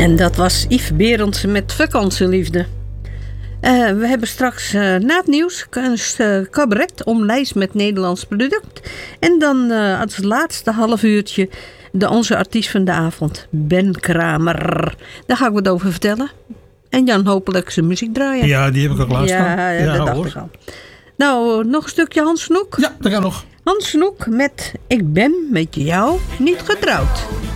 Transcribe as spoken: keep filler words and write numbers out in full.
En dat was Yves Berendsen met Vakantieliefde. Uh, we hebben straks uh, na het nieuws een uh, cabaret omlijst met Nederlands product. En dan uh, als laatste half uurtje de onze artiest van de avond, Ben Kramer. Daar ga ik wat over vertellen. En Jan hopelijk zijn muziek draaien. Ja, die heb ik al klaarstaan. Ja, ja, ja, dat dacht ik al. Nou, nog een stukje Hans Snoek. Ja, dat kan nog. Hans Snoek met Ik ben met jou niet getrouwd.